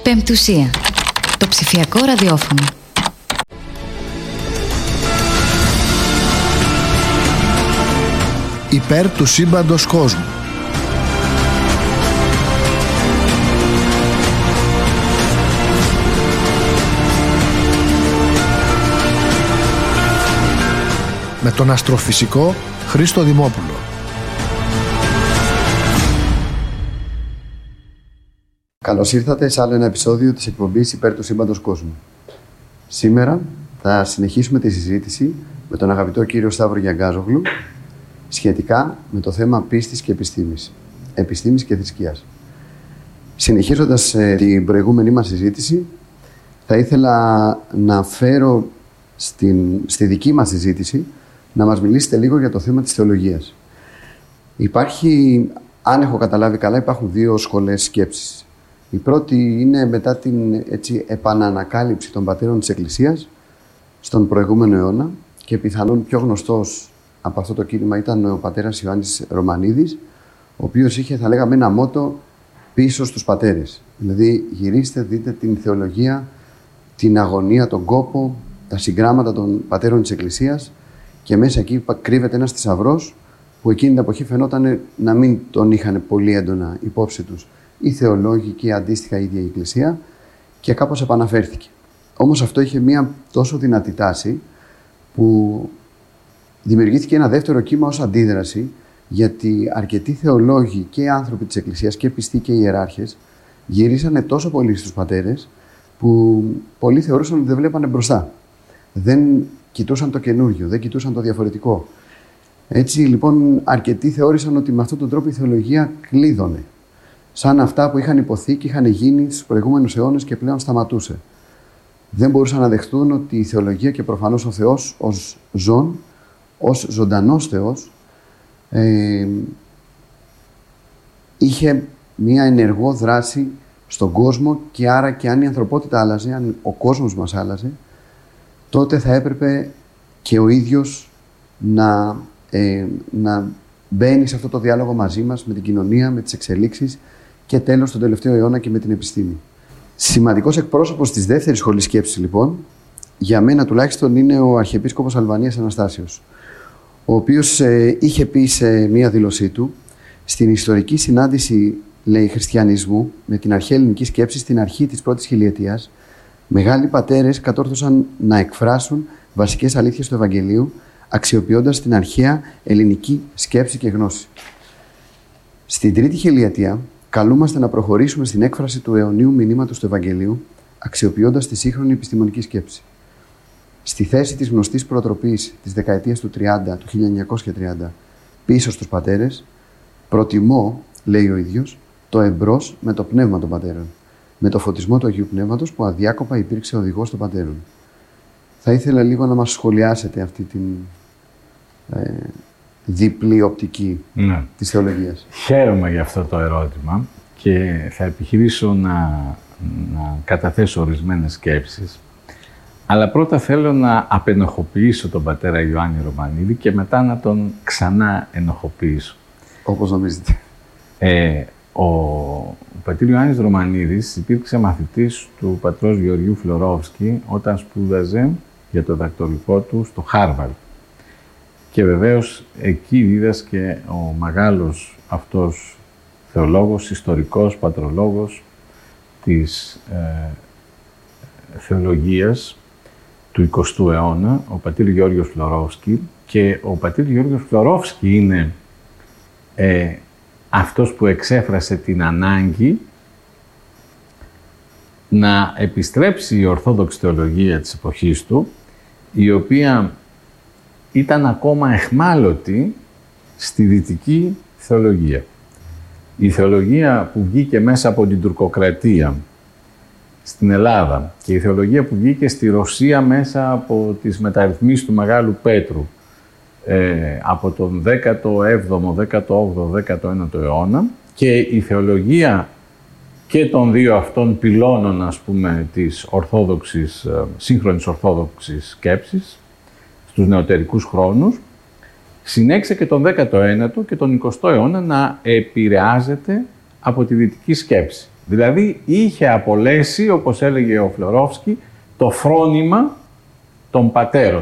Πεμπτουσία. Το ψηφιακό ραδιόφωνο. Υπέρ του σύμπαντος κόσμου. Με τον αστροφυσικό Χρήστο Δημόπουλο. Καλώς ήρθατε σε άλλο ένα επεισόδιο της εκπομπής Υπέρ του σύμπαντος κόσμου. Σήμερα θα συνεχίσουμε τη συζήτηση με τον αγαπητό κύριο Σταύρο Γιαγκάζογλου σχετικά με το θέμα πίστης και επιστήμης, επιστήμης και θρησκείας. Συνεχίζοντας την προηγούμενη μας συζήτηση, θα ήθελα να φέρω στη δική μας συζήτηση να μας μιλήσετε λίγο για το θέμα της θεολογίας. Υπάρχει, αν έχω καταλάβει καλά, υπάρχουν δύο σχολές σκέψης. Η πρώτη είναι μετά την επανανακάλυψη των πατέρων της Εκκλησίας στον προηγούμενο αιώνα και πιθανόν πιο γνωστός από αυτό το κίνημα ήταν ο πατέρας Ιωάννης Ρωμανίδης, ο οποίος είχε, θα λέγαμε, ένα μότο πίσω στους πατέρες. Δηλαδή, γυρίστε, δείτε την θεολογία, την αγωνία, τον κόπο, τα συγγράμματα των πατέρων της Εκκλησίας και μέσα εκεί κρύβεται ένας θησαυρός που εκείνη την εποχή φαινόταν να μην τον είχαν πολύ έντονα υπόψη τους οι θεολόγοι και αντίστοιχα η ίδια η Εκκλησία και κάπως επαναφέρθηκε. Όμως αυτό είχε μια τόσο δυνατή τάση που δημιουργήθηκε ένα δεύτερο κύμα ως αντίδραση, γιατί αρκετοί θεολόγοι και άνθρωποι της Εκκλησίας και πιστοί και ιεράρχες γυρίσανε τόσο πολύ στους πατέρες που πολλοί θεωρούσαν ότι δεν βλέπανε μπροστά. Δεν κοιτούσαν το καινούργιο, δεν κοιτούσαν το διαφορετικό. Έτσι λοιπόν αρκετοί θεώρησαν ότι με αυτόν τον τρόπο η θεολογία κλείδωνε. Σαν αυτά που είχαν υποθεί και είχαν γίνει στους προηγούμενους αιώνες και πλέον σταματούσε. Δεν μπορούσαν να δεχτούν ότι η θεολογία και προφανώς ο Θεός ως ζών, ως ζωντανός Θεός, είχε μία ενεργό δράση στον κόσμο και άρα και αν η ανθρωπότητα άλλαζε, αν ο κόσμος μας άλλαζε, τότε θα έπρεπε και ο ίδιος να μπαίνει σε αυτό το διάλογο μαζί μας, με την κοινωνία, με τις εξελίξεις και τέλος τον τελευταίο αιώνα και με την επιστήμη. Σημαντικός εκπρόσωπος της δεύτερης σχολής σκέψης, λοιπόν, για μένα τουλάχιστον, είναι ο Αρχιεπίσκοπος Αλβανίας Αναστάσιος, ο οποίος είχε πει σε μία δήλωσή του, στην ιστορική συνάντηση, λέει, χριστιανισμού με την αρχαία ελληνική σκέψη στην αρχή της πρώτης χιλιετίας, μεγάλοι πατέρες κατόρθωσαν να εκφράσουν βασικές αλήθειες του Ευαγγελίου, αξιοποιώντας την αρχαία ελληνική σκέψη και γνώση. Στην τρίτη χιλιετία, καλούμαστε να προχωρήσουμε στην έκφραση του αιωνίου μηνύματος του Ευαγγελίου, αξιοποιώντας τη σύγχρονη επιστημονική σκέψη. Στη θέση της γνωστής προτροπής της δεκαετίας του 1930, πίσω στους πατέρες, προτιμώ, λέει ο ίδιος, το εμπρός με το πνεύμα των πατέρων, με το φωτισμό του Αγίου Πνεύματος που αδιάκοπα υπήρξε οδηγός των πατέρων. Θα ήθελα λίγο να μας σχολιάσετε αυτή την διπλή οπτική της θεολογίας. Χαίρομαι για αυτό το ερώτημα και θα επιχειρήσω να καταθέσω ορισμένες σκέψεις. Αλλά πρώτα θέλω να απενοχοποιήσω τον πατέρα Ιωάννη Ρωμανίδη και μετά να τον ξανά ενοχοποιήσω. Όπως νομίζετε. Ο πατήρ Ιωάννης Ρωμανίδης υπήρξε μαθητής του πατρός Γεωργίου Φλωρόφσκι όταν σπούδαζε για το διδακτορικό του στο Χάρβαρντ. Και βεβαίως εκεί δίδασκε ο μεγάλος αυτός θεολόγος, ιστορικός, πατρολόγος της θεολογίας του 20ου αιώνα, ο πατήρ Γεώργιος Φλωρόφσκι. Και ο πατήρ Γεώργιος Φλωρόφσκι είναι αυτός που εξέφρασε την ανάγκη να επιστρέψει η ορθόδοξη θεολογία της εποχής του, η οποία ήταν ακόμα εχμάλωτη στη δυτική θεολογία. Η θεολογία που βγήκε μέσα από την τουρκοκρατία στην Ελλάδα και η θεολογία που βγήκε στη Ρωσία μέσα από τις μεταρρυθμίσεις του Μεγάλου Πέτρου από τον 17ο, 18ο, 19ο αιώνα και η θεολογία και των δύο αυτών πυλώνων, ας πούμε, της σύγχρονης ορθόδοξης σκέψης στους νεωτερικούς χρόνους, συνέχισε και τον 19ο και τον 20ο αιώνα να επηρεάζεται από τη δυτική σκέψη. Δηλαδή είχε απολέσει, όπως έλεγε ο Φλωρόφσκι, το φρόνημα των πατέρων.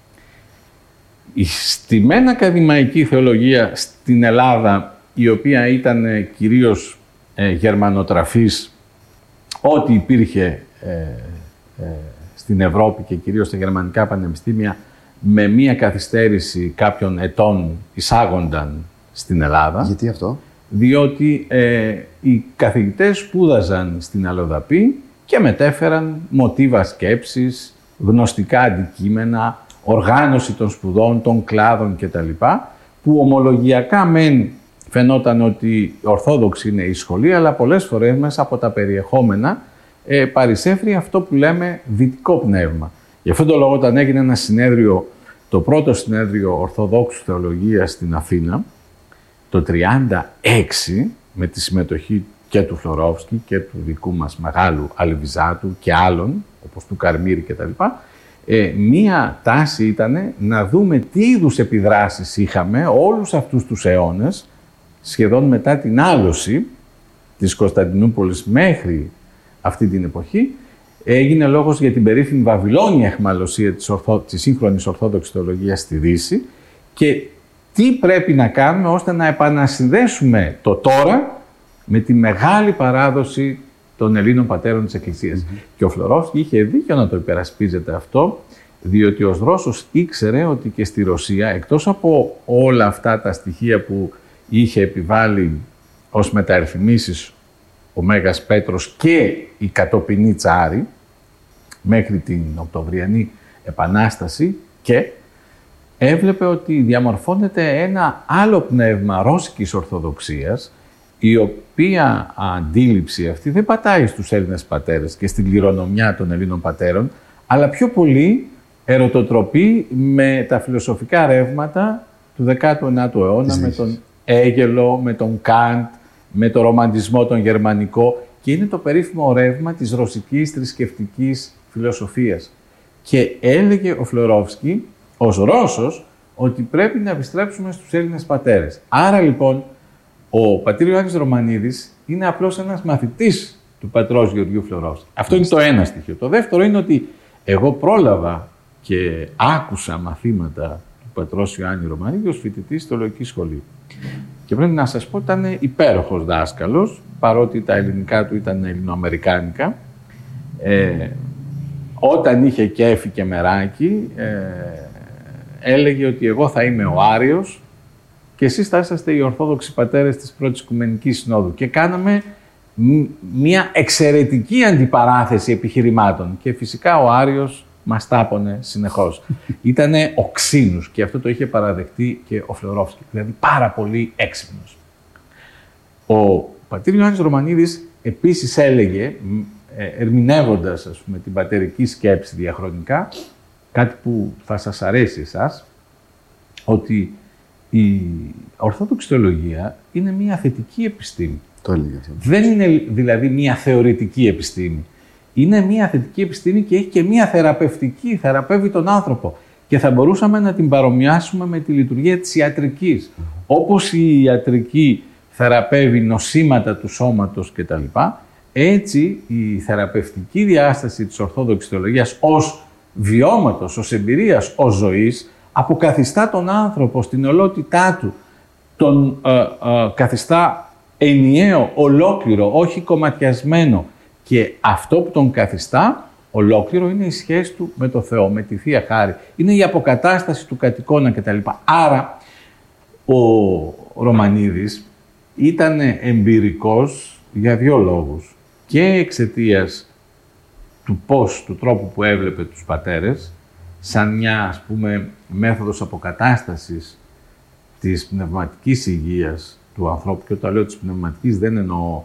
Η στημένη ακαδημαϊκή θεολογία στην Ελλάδα, η οποία ήταν κυρίως γερμανοτραφής, ό,τι υπήρχε στην Ευρώπη και κυρίως στα γερμανικά πανεπιστήμια, με μία καθυστέρηση κάποιων ετών εισάγονταν στην Ελλάδα. Γιατί αυτό? Διότι οι καθηγητές σπούδαζαν στην αλλοδαπή και μετέφεραν μοτίβα σκέψης, γνωστικά αντικείμενα, οργάνωση των σπουδών, των κλάδων κτλ. Που ομολογιακά μεν φαινόταν ότι ορθόδοξη είναι η σχολή, αλλά πολλές φορές μέσα από τα περιεχόμενα παρισέφρει αυτό που λέμε δυτικό πνεύμα. Γι' αυτόν τον λόγο, όταν έγινε ένα συνέδριο, το πρώτο συνέδριο Ορθοδόξου Θεολογίας στην Αθήνα, το 1936, με τη συμμετοχή και του Φλωρόφσκι και του δικού μας μεγάλου Αλβιζάτου και άλλων, όπως του Καρμύρη κτλ., μία τάση ήταν να δούμε τι είδους επιδράσεις είχαμε όλους αυτούς τους αιώνες, σχεδόν μετά την άλωση της Κωνσταντινούπολης μέχρι αυτή την εποχή. Έγινε λόγος για την περίφημη Βαβυλώνια αιχμαλωσία της σύγχρονης Ορθόδοξης Θεολογίας στη Δύση και τι πρέπει να κάνουμε ώστε να επανασυνδέσουμε το τώρα με τη μεγάλη παράδοση των Ελλήνων πατέρων της Εκκλησίας. Και ο Φλωρόφσκι είχε δίκιο να το υπερασπίζεται αυτό, διότι ο Δρόσος ήξερε ότι και στη Ρωσία, εκτός από όλα αυτά τα στοιχεία που είχε επιβάλει ως μεταρρυθμίσεις ο Μέγας Πέτρος και οι κατοπινοί τσάροι, μέχρι την Οκτωβριανή Επανάσταση, και έβλεπε ότι διαμορφώνεται ένα άλλο πνεύμα ρώσικης Ορθοδοξίας, η οποία αντίληψη αυτή δεν πατάει στους Έλληνες πατέρες και στην κληρονομιά των Ελλήνων πατέρων, αλλά πιο πολύ ερωτοτροπεί με τα φιλοσοφικά ρεύματα του 19ου αιώνα, με τον Έγελο, με τον Καντ, με τον ρομαντισμό τον γερμανικό, και είναι το περίφημο ρεύμα της ρωσικής θρησκευτικής φιλοσοφίας. Και έλεγε ο Φλωρόφσκι, ως Ρώσος, ότι πρέπει να επιστρέψουμε στους Έλληνες πατέρες. Άρα λοιπόν, ο πατήρ Ιωάννης Ρωμανίδης είναι απλώς ένας μαθητής του πατρός Γεωργίου Φλωρόφσκι. Αυτό είναι το ένα στοιχείο. Το δεύτερο είναι ότι εγώ πρόλαβα και άκουσα μαθήματα του πατρός Ιωάννη Ρωμανίδη ως φοιτητής θεολογικής σχολή. Και πρέπει να σας πω ότι ήταν υπέροχος δάσκαλος, παρότι τα ελληνικά του ήταν ελληνοαμερικάνικα. Όταν είχε κέφι και μεράκι, έλεγε ότι εγώ θα είμαι ο Άριος και εσείς θα είσαστε οι Ορθόδοξοι πατέρες της Πρώτης Οικουμενικής Συνόδου. Και κάναμε μια εξαιρετική αντιπαράθεση επιχειρημάτων. Και φυσικά ο Άριος μας τάπωνε συνεχώς. Ήτανε οξύνους και αυτό το είχε παραδεχτεί και ο Φλωρόφσκι, δηλαδή πάρα πολύ έξυπνος. Ο πατήρ Ιωάννης Ρωμανίδης επίσης έλεγε, ερμηνεύοντας ας πούμε, την πατερική σκέψη διαχρονικά, κάτι που θα σας αρέσει εσάς, ότι η Ορθόδοξη Θεολογία είναι μια θετική επιστήμη. Το έλεγε αυτό. Δεν είναι δηλαδή μια θεωρητική επιστήμη. Είναι μια θετική επιστήμη και έχει και μια θεραπευτική, θεραπεύει τον άνθρωπο. Και θα μπορούσαμε να την παρομοιάσουμε με τη λειτουργία της ιατρικής. Όπως η ιατρική θεραπεύει νοσήματα του σώματος κτλ., έτσι η θεραπευτική διάσταση της Ορθόδοξης Θεολογίας ως βιώματος, ως εμπειρίας, ως ζωής, αποκαθιστά τον άνθρωπο στην ολότητά του, τον καθιστά ενιαίο, ολόκληρο, όχι κομματιασμένο. Και αυτό που τον καθιστά ολόκληρο είναι η σχέση του με το Θεό, με τη Θεία Χάρη. Είναι η αποκατάσταση του κατ' κτλ. Άρα, ο Ρωμανίδης ήταν εμπειρικός για δύο λόγους. Και εξαιτίας του τρόπου που έβλεπε τους πατέρες, σαν μια, ας πούμε, μέθοδος αποκατάστασης της πνευματικής υγείας του ανθρώπου. Και όταν λέω της πνευματικής δεν εννοώ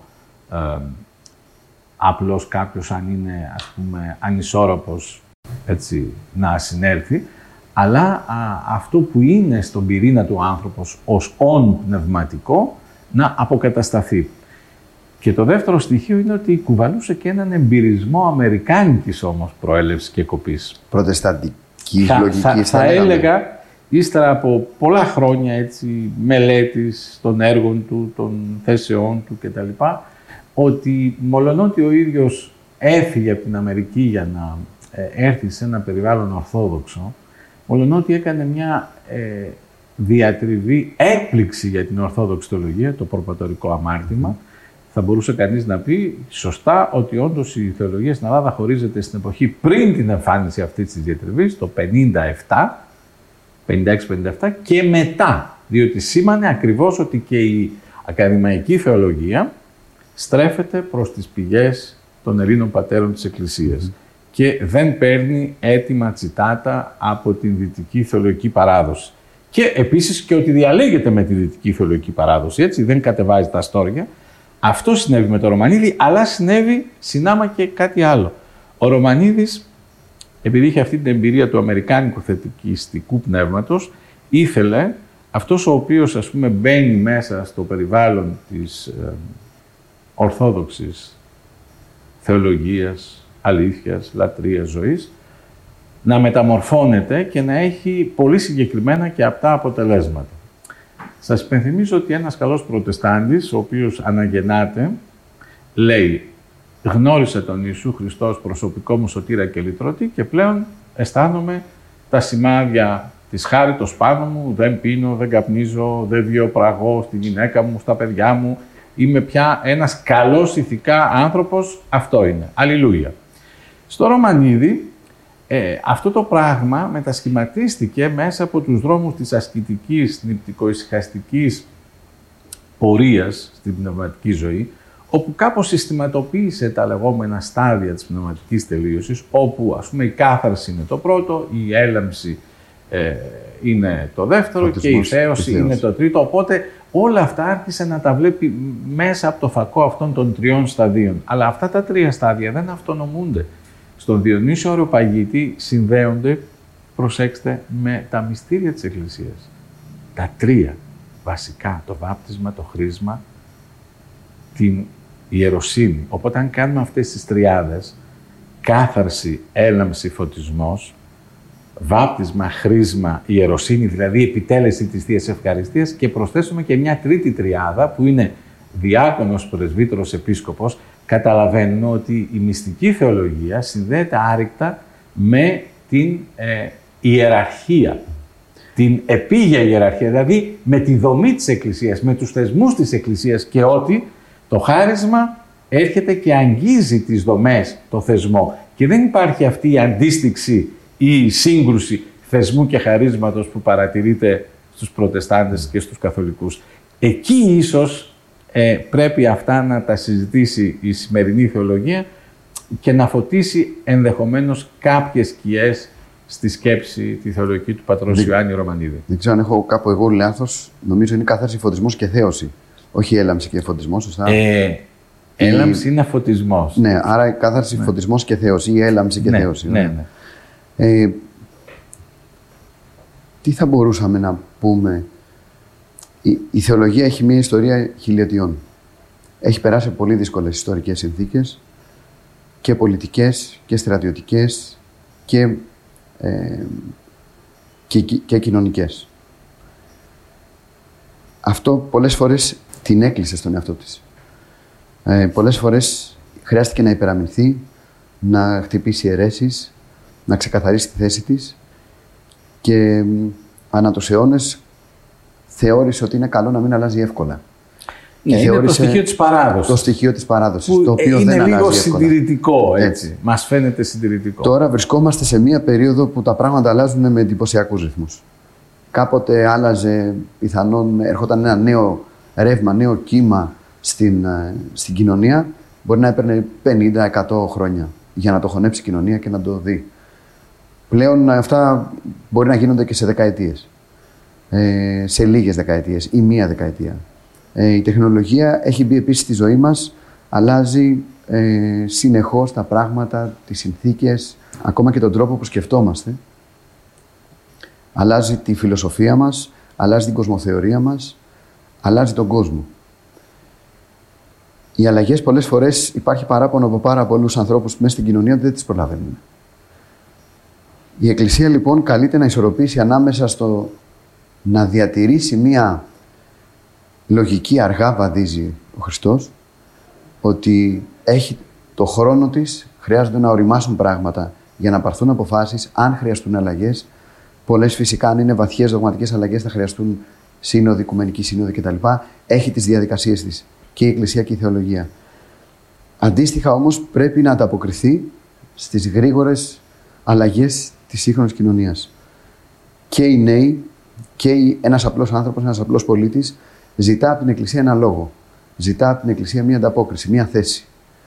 απλώς κάποιος αν είναι, ας πούμε, ανισόρροπος, έτσι, να συνέλθει, αλλά αυτό που είναι στον πυρήνα του άνθρωπος ως πνευματικό να αποκατασταθεί. Και το δεύτερο στοιχείο είναι ότι κουβαλούσε και έναν εμπειρισμό αμερικάνικης όμως προέλευσης και κοπής. Προτεσταντικής λογικής. Θα έλεγα, ύστερα από πολλά χρόνια έτσι, μελέτης των έργων του, των θέσεών του κτλ., ότι μολονότι ο ίδιος έφυγε από την Αμερική για να έρθει σε ένα περιβάλλον ορθόδοξο, μολονότι έκανε μια διατριβή, έκπληξη για την ορθόδοξη θεολογία, το προπατορικό αμάρτημα, θα μπορούσε κανείς να πει σωστά ότι όντως η θεολογία στην Ελλάδα χωρίζεται στην εποχή πριν την εμφάνιση αυτής της διατριβής, το 56-57 και μετά, διότι σήμανε ακριβώς ότι και η ακαδημαϊκή θεολογία στρέφεται προς τις πηγές των Ελλήνων πατέρων της Εκκλησίας και δεν παίρνει έτοιμα τσιτάτα από την δυτική θεολογική παράδοση. Και επίσης και ότι διαλέγεται με τη δυτική θεολογική παράδοση, έτσι, δεν κατεβάζει τα αστόρια. Αυτό συνέβη με τον Ρωμανίδη, αλλά συνάμα και κάτι άλλο. Ο Ρωμανίδης, επειδή είχε αυτή την εμπειρία του αμερικάνικου θετικιστικού πνεύματος, ήθελε αυτός ο οποίος, ας πούμε, μπαίνει μέσα στο περιβάλλον της ορθόδοξης θεολογίας, αλήθειας, λατρείας, ζωής, να μεταμορφώνεται και να έχει πολύ συγκεκριμένα και απτά αποτελέσματα. Σας υπενθυμίζω ότι ένας καλός προτεστάντης, ο οποίος αναγεννάται, λέει «Γνώρισα τον Ιησού Χριστός προσωπικό μου σωτήρα και λυτρωτή και πλέον αισθάνομαι τα σημάδια της χάριτος πάνω μου, δεν πίνω, δεν καπνίζω, δεν βιοπραγώ στη γυναίκα μου, στα παιδιά μου, είμαι πια ένας καλός ηθικά άνθρωπος, αυτό είναι. Αλληλούια». Στο Ρωμανίδη, αυτό το πράγμα μετασχηματίστηκε μέσα από τους δρόμους της ασκητικής, νηπτικοησυχαστικής πορείας στην πνευματική ζωή, όπου κάπως συστηματοποίησε τα λεγόμενα στάδια της πνευματικής τελείωσης, όπου, ας πούμε, η κάθαρση είναι το πρώτο, η έλαμψη είναι το δεύτερο και η θέωση είναι το τρίτο. Οπότε όλα αυτά άρχισε να τα βλέπει μέσα από το φακό αυτών των τριών σταδίων. Αλλά αυτά τα τρία στάδια δεν αυτονομούνται. Στον Διονύσιο Αεροπαγίτη συνδέονται, προσέξτε, με τα μυστήρια της Εκκλησίας. Τα τρία βασικά, το βάπτισμα, το χρίσμα, την ιεροσύνη. Οπότε αν κάνουμε αυτές τις τριάδες, κάθαρση, έλαμψη, φωτισμός, βάπτισμα, χρίσμα, ιεροσύνη, δηλαδή επιτέλεση της Θείας Ευχαριστίας, και προσθέσουμε και μια τρίτη τριάδα που είναι διάκονος, πρεσβύτερος, επίσκοπος, καταλαβαίνουμε ότι η μυστική θεολογία συνδέεται άρρηκτα με την ιεραρχία, την επίγεια ιεραρχία, δηλαδή με τη δομή της Εκκλησίας, με τους θεσμούς της Εκκλησίας, και ότι το χάρισμα έρχεται και αγγίζει τις δομές, το θεσμό. Και δεν υπάρχει αυτή η αντίστοιξη ή η σύγκρουση θεσμού και χαρίσματος που παρατηρείται στους προτεστάντες και στους καθολικούς. Εκεί ίσως πρέπει αυτά να τα συζητήσει η σημερινή θεολογία και να φωτίσει ενδεχομένως κάποιες σκιές στη σκέψη τη θεολογική του πατρός Ιωάννη Ρωμανίδη. Δεν ξέρω αν έχω κάπου εγώ λάθος. Νομίζω είναι κάθαρση, φωτισμός και θέωση. Όχι έλαμψη και φωτισμός, σωστά. Έλαμψη είναι φωτισμός. Ναι, άρα κάθαρση, φωτισμός και θέωση ή έλαμψη και θέωση. Ναι. Τι θα μπορούσαμε να πούμε. Η θεολογία έχει μια ιστορία χιλιετιών. Έχει περάσει πολύ δύσκολες ιστορικές συνθήκες, και πολιτικές και στρατιωτικές και κοινωνικές. Αυτό πολλές φορές την έκλεισε στον εαυτό της. Πολλές φορές χρειάστηκε να υπεραμεινθεί, να χτυπήσει αιρέσεις, να ξεκαθαρίσει τη θέση της, και ανά τους αιώνες θεώρησε ότι είναι καλό να μην αλλάζει εύκολα. Ναι, είναι το στοιχείο της παράδοσης. Το στοιχείο της παράδοσης, το οποίο είναι δεν αλλάζει λίγο εύκολα. συντηρητικό, έτσι. Μας φαίνεται συντηρητικό. Τώρα βρισκόμαστε σε μία περίοδο που τα πράγματα αλλάζουν με εντυπωσιακούς ρυθμούς. Κάποτε άλλαζε, πιθανόν έρχονταν ένα νέο ρεύμα, νέο κύμα στην κοινωνία. Μπορεί να έπαιρνε 50-100 χρόνια για να το χωνέψει η κοινωνία και να το δει. Πλέον αυτά μπορεί να γίνονται και σε δεκαετίες. Σε λίγες δεκαετίες ή μία δεκαετία. Η τεχνολογία έχει μπει επίσης στη ζωή μας, αλλάζει συνεχώς τα πράγματα, τις συνθήκες, ακόμα και τον τρόπο που σκεφτόμαστε. Αλλάζει τη φιλοσοφία μας, αλλάζει την κοσμοθεωρία μας, αλλάζει τον κόσμο. Οι αλλαγές πολλές φορές υπάρχει παράπονο από πάρα πολλούς ανθρώπους μέσα στην κοινωνία ότι δεν τις προλαβαίνουν. Η Εκκλησία λοιπόν καλείται να ισορροπήσει ανάμεσα στο να διατηρήσει μία λογική, αργά βαδίζει ο Χριστός, ότι έχει το χρόνο της, χρειάζονται να οριμάσουν πράγματα για να πάρθουν αποφάσεις, αν χρειαστούν αλλαγές. Πολλές φυσικά, αν είναι βαθιές δογματικές αλλαγές, θα χρειαστούν σύνοδοι, οικουμενικοί σύνοδοι κτλ. Έχει τις διαδικασίες της και η Εκκλησία και η θεολογία. Αντίστοιχα όμως πρέπει να ανταποκριθεί στις γρήγορες αλλαγές της σύγχρονης κοινωνίας. Και οι νέοι και ένας απλός άνθρωπος, ένας απλός πολίτης ζητά από την Εκκλησία ένα λόγο. Ζητά από την Εκκλησία μία ανταπόκριση, μία θέση.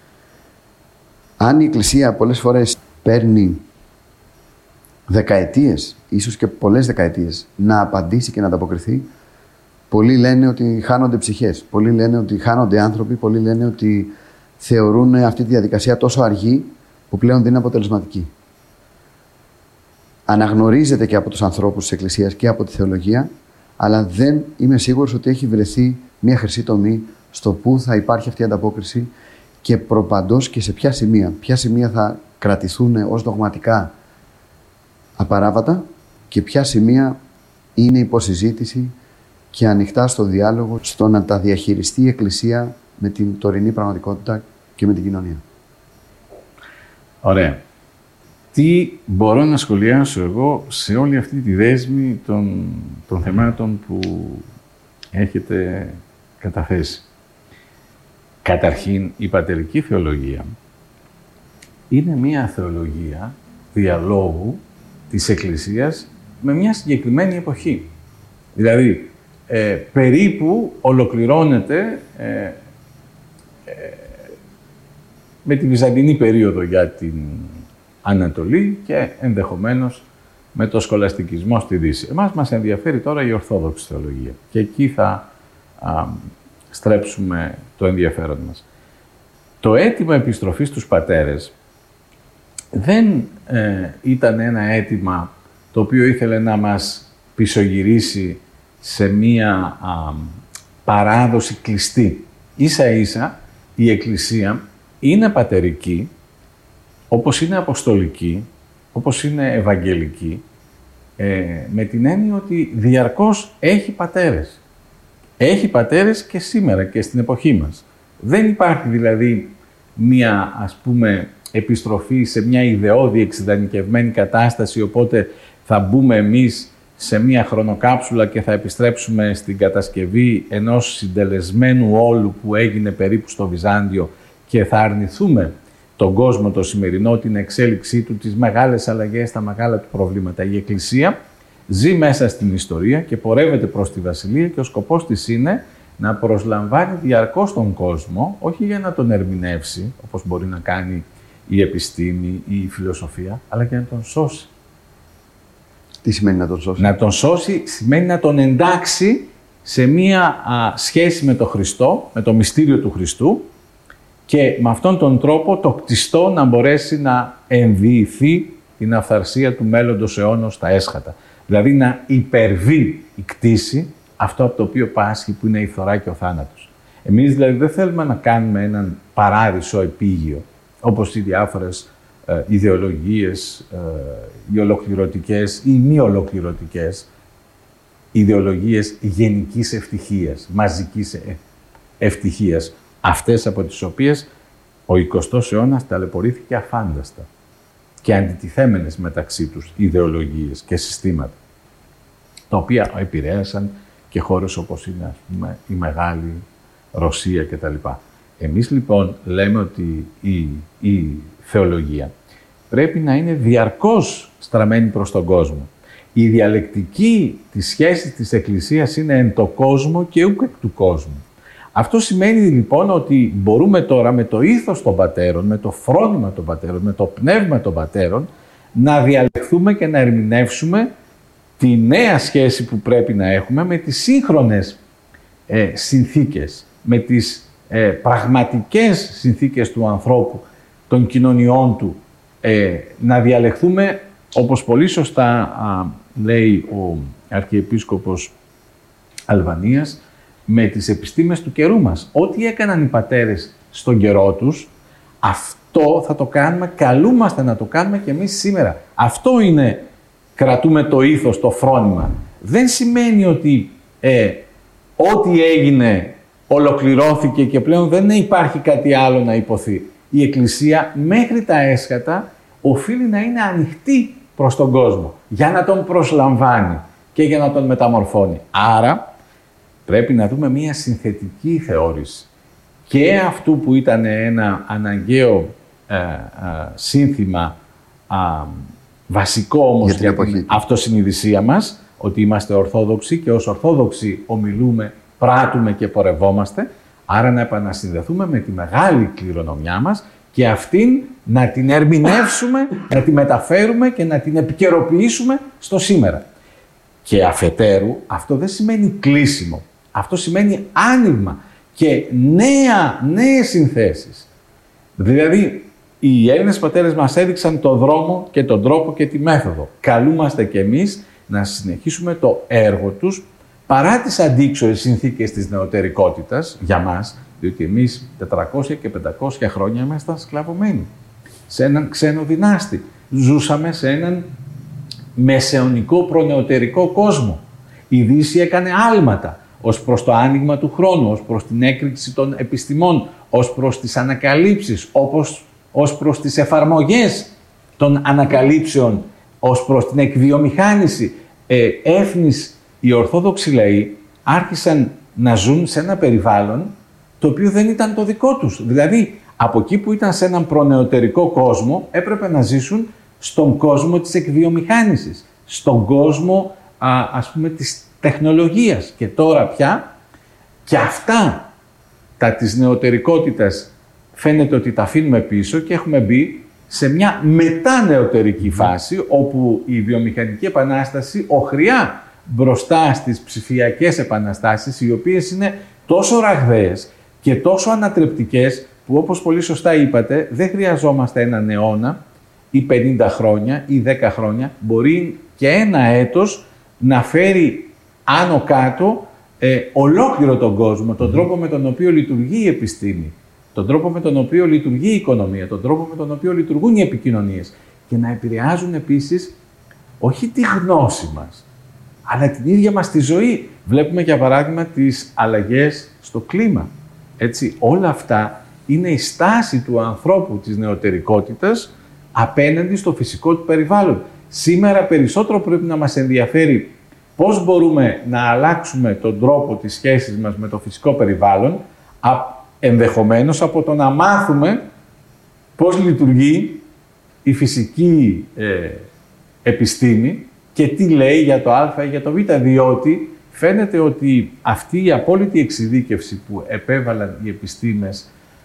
Αν η Εκκλησία πολλές φορές παίρνει δεκαετίες, ίσως και πολλές δεκαετίες, να απαντήσει και να ανταποκριθεί, πολλοί λένε ότι χάνονται ψυχές, πολλοί λένε ότι χάνονται άνθρωποι, πολλοί λένε ότι θεωρούν αυτή τη διαδικασία τόσο αργή που πλέον δεν είναι αποτελεσματική. Αναγνωρίζεται και από τους ανθρώπους της Εκκλησίας και από τη θεολογία, αλλά δεν είμαι σίγουρος ότι έχει βρεθεί μια χρυσή τομή στο πού θα υπάρχει αυτή η ανταπόκριση και προπαντός και σε ποια σημεία. Ποια σημεία θα κρατηθούν ως δογματικά απαράβατα και ποια σημεία είναι υποσυζήτηση και ανοιχτά στο διάλογο, στο να τα διαχειριστεί η Εκκλησία με την τωρινή πραγματικότητα και με την κοινωνία. Ωραία. Τι μπορώ να σχολιάσω εγώ σε όλη αυτή τη δέσμη των θεμάτων που έχετε καταθέσει. Καταρχήν, η πατερική θεολογία είναι μία θεολογία διαλόγου της Εκκλησίας με μια συγκεκριμένη εποχή. Δηλαδή, περίπου ολοκληρώνεται με τη Βυζαντινή περίοδο για την Ανατολή και ενδεχομένως με το σχολαστικισμό στη Δύση. Εμάς μας ενδιαφέρει τώρα η Ορθόδοξη θεολογία και εκεί θα στρέψουμε το ενδιαφέρον μας. Το αίτημα επιστροφής στους πατέρες δεν ήταν ένα αίτημα το οποίο ήθελε να μας πισωγυρίσει σε μία παράδοση κλειστή. Ίσα-ίσα η Εκκλησία είναι πατερική, όπως είναι αποστολική, όπως είναι ευαγγελική, με την έννοια ότι διαρκώς έχει πατέρες. Έχει πατέρες και σήμερα και στην εποχή μας. Δεν υπάρχει δηλαδή μία, ας πούμε, επιστροφή σε μια ιδεώδη εξειδανικευμένη κατάσταση, οπότε θα μπούμε εμείς σε μια χρονοκάψουλα και θα επιστρέψουμε στην κατασκευή ενός συντελεσμένου όλου που έγινε περίπου στο Βυζάντιο και θα αρνηθούμε τον κόσμο το σημερινό, την εξέλιξή του, τις μεγάλες αλλαγές, τα μεγάλα του προβλήματα. Η Εκκλησία ζει μέσα στην ιστορία και πορεύεται προς τη Βασιλεία και ο σκοπός της είναι να προσλαμβάνει διαρκώς τον κόσμο, όχι για να τον ερμηνεύσει, όπως μπορεί να κάνει η επιστήμη ή η φιλοσοφία, αλλά και να τον σώσει. Τι σημαίνει να τον σώσει? Να τον σώσει σημαίνει να τον εντάξει σε μία σχέση με τον Χριστό, με το μυστήριο του Χριστού και με αυτόν τον τρόπο το κτιστό να μπορέσει να ενδιηθεί την αυθαρσία του μέλλοντος αιώνος στα έσχατα. Δηλαδή να υπερβεί η κτήση αυτό από το οποίο πάσχει που είναι η φθορά και ο θάνατος. Εμείς δηλαδή δεν θέλουμε να κάνουμε έναν παράδεισο επίγειο, όπως οι διάφορες ιδεολογίες, οι ολοκληρωτικές ή μη ολοκληρωτικές ιδεολογίες γενικής ευτυχίας, μαζικής ευτυχίας, αυτές από τις οποίες ο 20ος αιώνας ταλαιπωρήθηκε αφάνταστα και αντιτιθέμενες μεταξύ τους ιδεολογίες και συστήματα, τα οποία επηρέασαν και χώρες όπως είναι, ας πούμε, η Μεγάλη Ρωσία κτλ. Εμείς λοιπόν λέμε ότι η θεολογία πρέπει να είναι διαρκώς στραμμένη προς τον κόσμο. Η διαλεκτική της σχέσης της Εκκλησίας είναι εν το κόσμο και ούκ εκ του κόσμου. Αυτό σημαίνει λοιπόν ότι μπορούμε τώρα με το ήθος των πατέρων, με το φρόνημα των πατέρων, με το πνεύμα των πατέρων, να διαλεχθούμε και να ερμηνεύσουμε τη νέα σχέση που πρέπει να έχουμε με τις σύγχρονες συνθήκες, με τις πραγματικές συνθήκες του ανθρώπου, των κοινωνιών του, να διαλεχθούμε, όπως πολύ σωστά λέει ο Αρχιεπίσκοπος Αλβανίας, με τις επιστήμες του καιρού μας. Ό,τι έκαναν οι πατέρες στον καιρό τους, αυτό θα το κάνουμε, καλούμαστε να το κάνουμε και εμείς σήμερα. Αυτό είναι, κρατούμε το ήθος, το φρόνημα. Δεν σημαίνει ότι ό,τι έγινε ολοκληρώθηκε και πλέον δεν υπάρχει κάτι άλλο να υποθεί. Η Εκκλησία μέχρι τα έσχατα οφείλει να είναι ανοιχτή προς τον κόσμο για να τον προσλαμβάνει και για να τον μεταμορφώνει. Άρα πρέπει να δούμε μία συνθετική θεώρηση και αυτού που ήταν ένα αναγκαίο σύνθημα βασικό όμως για την αυτοσυνειδησία μας, ότι είμαστε Ορθόδοξοι και ως Ορθόδοξοι ομιλούμε, πράττουμε και πορευόμαστε, άρα να επανασυνδεθούμε με τη μεγάλη κληρονομιά μας και αυτήν να την ερμηνεύσουμε, να τη μεταφέρουμε και να την επικαιροποιήσουμε στο σήμερα. Και αφετέρου, αυτό δεν σημαίνει κλείσιμο, αυτό σημαίνει άνοιγμα και νέες συνθέσεις. Δηλαδή, οι Έλληνες πατέρες μας έδειξαν τον δρόμο και τον τρόπο και τη μέθοδο. Καλούμαστε κι εμείς να συνεχίσουμε το έργο τους παρά τις αντίξωες συνθήκες της νεωτερικότητας για μας, διότι εμείς 400 και 500 χρόνια ήμασταν σκλαβωμένοι σε έναν ξένο δυνάστη. Ζούσαμε σε έναν μεσαιωνικό προνεωτερικό κόσμο. Η Δύση έκανε άλματα ως προς το άνοιγμα του χρόνου, ως προς την έκρηξη των επιστημών, ως προς τις ανακαλύψεις, ως προς τις εφαρμογές των ανακαλύψεων, ως προς την εκβιομηχάνηση. Έφνης οι Ορθόδοξοι λαοί άρχισαν να ζουν σε ένα περιβάλλον το οποίο δεν ήταν το δικό τους. Δηλαδή, από εκεί που ήταν σε έναν προνεωτερικό κόσμο, έπρεπε να ζήσουν στον κόσμο της εκβιομηχάνησης, στον κόσμο, ας πούμε, της τεχνολογίας. Και τώρα πια, και αυτά τα της νεωτερικότητας φαίνεται ότι τα αφήνουμε πίσω και έχουμε μπει σε μια μετανεωτερική φάση, όπου η βιομηχανική επανάσταση οχριά μπροστά στις ψηφιακές επαναστάσεις, οι οποίες είναι τόσο ραγδαίες και τόσο ανατρεπτικές, που όπως πολύ σωστά είπατε, δεν χρειαζόμαστε έναν αιώνα ή 50 χρόνια ή 10 χρόνια. Μπορεί και ένα έτος να φέρει άνω κάτω ολόκληρο τον κόσμο, τον τρόπο με τον οποίο λειτουργεί η επιστήμη, τον τρόπο με τον οποίο λειτουργεί η οικονομία, τον τρόπο με τον οποίο λειτουργούν οι επικοινωνίες και να επηρεάζουν επίσης όχι τη γνώση μας, αλλά την ίδια μας τη ζωή. Βλέπουμε για παράδειγμα τις αλλαγές στο κλίμα. Έτσι, όλα αυτά είναι η στάση του ανθρώπου της νεωτερικότητας απέναντι στο φυσικό του περιβάλλον. Σήμερα περισσότερο πρέπει να μας ενδιαφέρει πώς μπορούμε να αλλάξουμε τον τρόπο της σχέσης μας με το φυσικό περιβάλλον, ενδεχομένως από το να μάθουμε πώς λειτουργεί η φυσική επιστήμη και τι λέει για το α ή για το β, διότι φαίνεται ότι αυτή η απόλυτη εξειδίκευση που επέβαλαν οι επιστήμες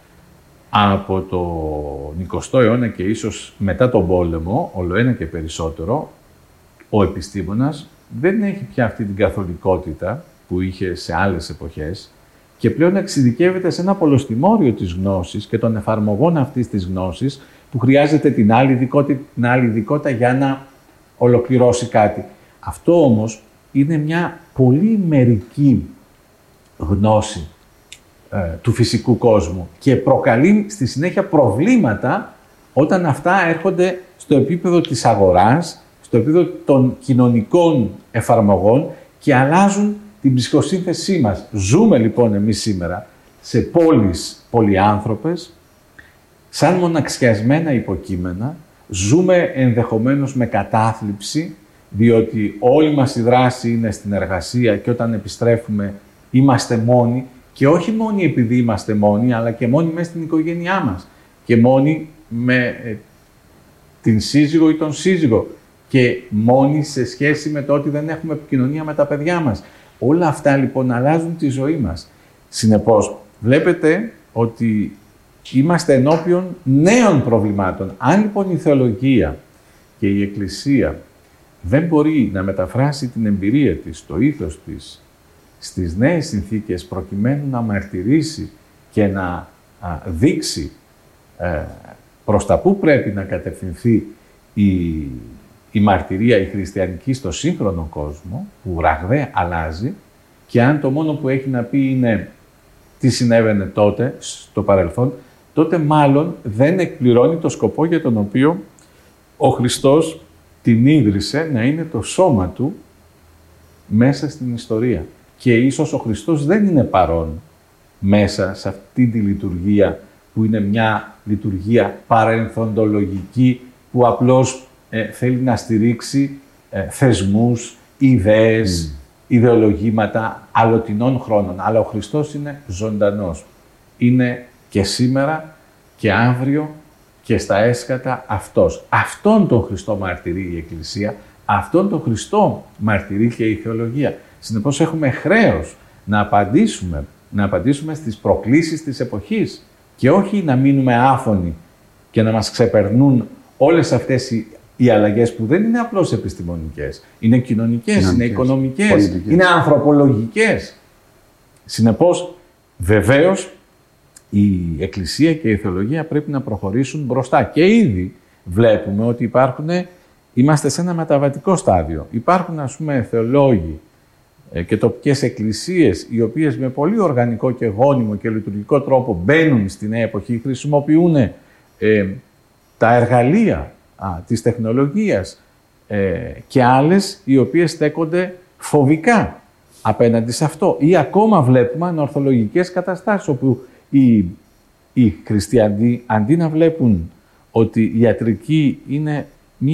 από τον 20ο αιώνα και ίσως μετά τον πόλεμο, ολοένα και περισσότερο, ο επιστήμονας δεν έχει πια αυτή την καθολικότητα που είχε σε άλλες εποχές και πλέον εξειδικεύεται σε ένα πολλοστιμόριο της γνώσης και των εφαρμογών αυτής της γνώσης που χρειάζεται την άλλη ειδικότητα για να ολοκληρώσει κάτι. Αυτό όμως είναι μια πολύ μερική γνώση του φυσικού κόσμου και προκαλεί στη συνέχεια προβλήματα όταν αυτά έρχονται στο επίπεδο της αγοράς, στο επίπεδο των κοινωνικών εφαρμογών και αλλάζουν την ψυχοσύνθεσή μας. Ζούμε λοιπόν εμείς σήμερα σε πόλεις πολυάνθρωπες, σαν μοναξιασμένα υποκείμενα, ζούμε ενδεχομένως με κατάθλιψη, διότι όλη μας η δράση είναι στην εργασία και όταν επιστρέφουμε είμαστε μόνοι και όχι μόνοι επειδή είμαστε μόνοι, αλλά και μόνοι μέσα στην οικογένειά μας και μόνοι με την σύζυγο ή τον σύζυγο και μόνοι σε σχέση με το ότι δεν έχουμε επικοινωνία με τα παιδιά μας. Όλα αυτά λοιπόν αλλάζουν τη ζωή μας. Συνεπώς, βλέπετε ότι είμαστε ενώπιον νέων προβλημάτων. Αν λοιπόν η θεολογία και η Εκκλησία δεν μπορεί να μεταφράσει την εμπειρία της, το ήθος της, στις νέες συνθήκες προκειμένου να μαρτυρήσει και να δείξει προς τα πού πρέπει να κατευθυνθεί η μαρτυρία, η χριστιανική στο σύγχρονο κόσμο, που ραγδαία αλλάζει και αν το μόνο που έχει να πει είναι τι συνέβαινε τότε, στο παρελθόν, τότε μάλλον δεν εκπληρώνει το σκοπό για τον οποίο ο Χριστός την ίδρυσε να είναι το σώμα του μέσα στην ιστορία. Και ίσως ο Χριστός δεν είναι παρόν μέσα σε αυτή τη λειτουργία που είναι μια λειτουργία παρενθοντολογική που απλώς θέλει να στηρίξει θεσμούς, ιδέες, ιδεολογήματα αλλοτινών χρόνων. Αλλά ο Χριστός είναι ζωντανός. Είναι και σήμερα και αύριο και στα έσκατα αυτός. Αυτόν τον Χριστό μαρτυρεί η Εκκλησία, αυτόν τον Χριστό μαρτυρεί και η θεολογία. Συνεπώς έχουμε χρέος να απαντήσουμε στις προκλήσεις της εποχής και όχι να μείνουμε άφωνοι και να μας ξεπερνούν όλες αυτές οι αλλαγές που δεν είναι απλώς επιστημονικές. Είναι κοινωνικές, είναι οικονομικές, πολιτικές, είναι ανθρωπολογικές. Συνεπώς, βεβαίως, η Εκκλησία και η θεολογία πρέπει να προχωρήσουν μπροστά. Και ήδη βλέπουμε ότι είμαστε σε ένα μεταβατικό στάδιο. Υπάρχουν, ας πούμε, θεολόγοι και τοπικές εκκλησίες, οι οποίες με πολύ οργανικό και γόνιμο και λειτουργικό τρόπο μπαίνουν στη νέα εποχή, χρησιμοποιούν τα εργαλεία της τεχνολογίας και άλλες οι οποίες στέκονται φοβικά απέναντι σε αυτό. Ή ακόμα βλέπουμε ανορθολογικές καταστάσεις, όπου οι χριστιανοί, αντί να βλέπουν ότι η ιατρική είναι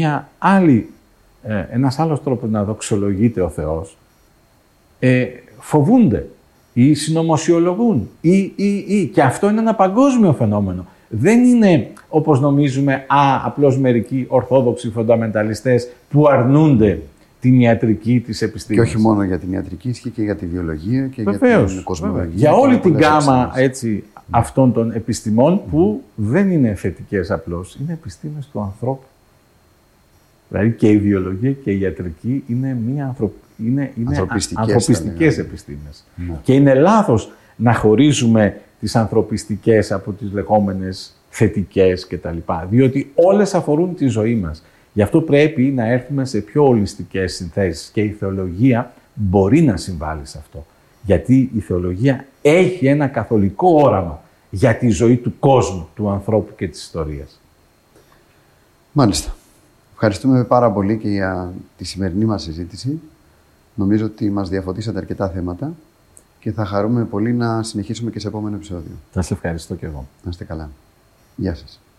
ένας άλλος τρόπος να δοξολογείται ο Θεός, φοβούνται ή συνωμοσιολογούν και αυτό είναι ένα παγκόσμιο φαινόμενο. Δεν είναι όπως νομίζουμε απλώς μερικοί ορθόδοξοι φονταμενταλιστές που αρνούνται την ιατρική της επιστήμης. Και όχι μόνο για την ιατρική, ισχύει και για τη βιολογία και για την κοσμολογία. Για όλη την γκάμα αυτών των επιστημών που δεν είναι θετικές απλώς, είναι επιστήμες του ανθρώπου. Δηλαδή και η βιολογία και η ιατρική είναι ανθρωπιστικές επιστήμες. Και είναι λάθος να χωρίζουμε τις ανθρωπιστικές από τις λεγόμενες θετικές κτλ. Διότι όλες αφορούν τη ζωή μας. Γι' αυτό πρέπει να έρθουμε σε πιο ολιστικές συνθέσεις και η θεολογία μπορεί να συμβάλλει σε αυτό. Γιατί η θεολογία έχει ένα καθολικό όραμα για τη ζωή του κόσμου, του ανθρώπου και της ιστορίας. Μάλιστα. Ευχαριστούμε πάρα πολύ και για τη σημερινή μας συζήτηση. Νομίζω ότι μας διαφωτίσατε αρκετά θέματα και θα χαρούμε πολύ να συνεχίσουμε και σε επόμενο επεισόδιο. Θα σε ευχαριστώ και εγώ. Να είστε καλά. Γεια σας.